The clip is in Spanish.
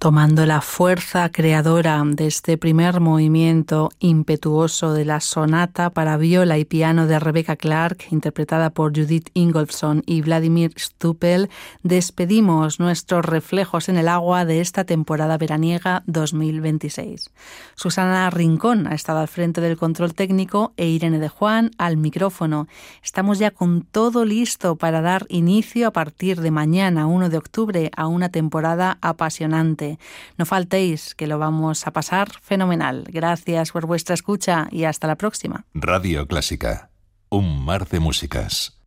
tomando la fuerza creadora de este primer movimiento impetuoso de la sonata para viola y piano de Rebecca Clark, interpretada por Judith Ingolfsson y Vladimir Stupel, despedimos nuestros reflejos en el agua de esta temporada veraniega 2026. Susana Rincón ha estado al frente del control técnico e Irene de Juan al micrófono. Estamos ya con todo listo para dar inicio a partir de mañana, 1 de octubre, a una temporada apasionante. No faltéis, que lo vamos a pasar fenomenal. Gracias por vuestra escucha y hasta la próxima. Radio Clásica, un mar de músicas.